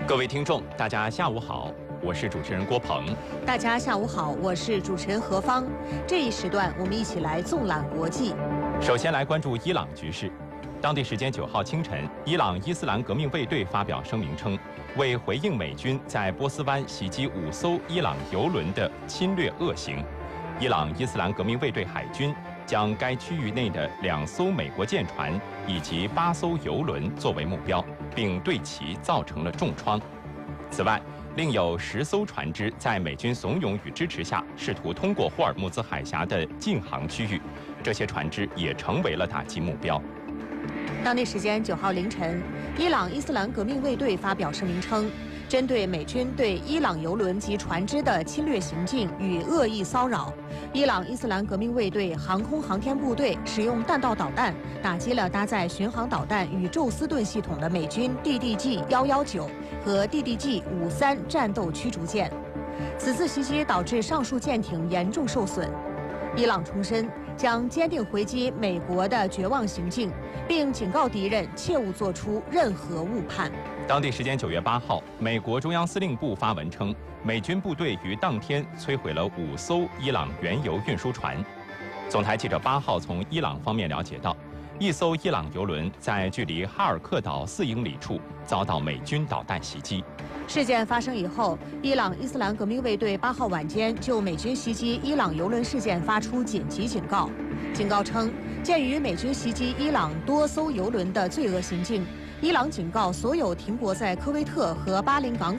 各位听众，大家下午好，我是主持人郭鹏。 大家下午好，我是主持人何芳。这一时段，我们一起来纵览国际。 首先来关注伊朗局势。当地时间9号清晨，伊朗伊斯兰革命卫队发表声明称，为回应美军在波斯湾袭击5艘伊朗油轮的侵略恶行，伊朗伊斯兰革命卫队海军将该区域内的2艘美国舰船以及8艘油轮作为目标，并对其造成了重创。此外，另有10艘船只在美军怂恿与支持下，试图通过霍尔木兹海峡的禁航区域，这些船只也成为了打击目标。 当地时间9号凌晨，伊朗伊斯兰革命卫队发表声明称，针对美军对伊朗油轮及船只的侵略行径与恶意骚扰，伊朗伊斯兰革命卫队航空航天部队使用弹道导弹打击了搭载巡航导弹与宙斯盾系统的美军 DDG-119 和 DDG-53 战斗驱逐舰。此次袭击导致上述舰艇严重受损。伊朗重申将坚定回击美国的绝望行径，并警告敌人切勿做出任何误判。 当地时间9月8号，美国中央司令部发文称，美军部队于当天摧毁了5艘伊朗原油运输船。总台记者8号从伊朗方面了解到，1艘伊朗油轮在距离哈尔克岛4英里处遭到美军导弹袭击。 事件发生以后，伊朗伊斯兰革命卫队8号晚间就美军袭击伊朗油轮事件发出紧急警告。警告称，鉴于美军袭击伊朗多艘油轮的罪恶行径，伊朗警告所有停泊在科威特和巴林港